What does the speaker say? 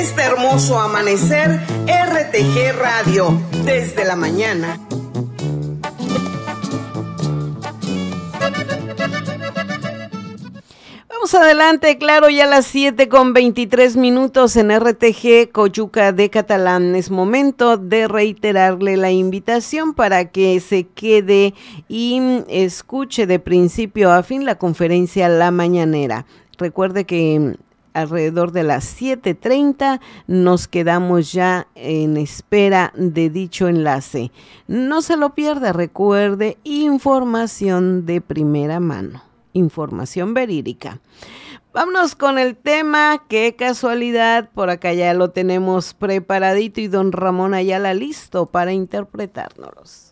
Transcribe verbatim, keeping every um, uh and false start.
este hermoso amanecer, R T G Radio, desde la mañana. Vamos adelante, claro, ya a las siete con veintitrés minutos en R T G Coyuca de Catalán. Es momento de reiterarle la invitación para que se quede y escuche de principio a fin la conferencia La Mañanera. Recuerde que alrededor de las siete treinta nos quedamos ya en espera de dicho enlace. No se lo pierda, recuerde, información de primera mano. Información verídica. Vámonos con el tema, qué casualidad, por acá ya lo tenemos preparadito y don Ramón Ayala listo para interpretárnoslos.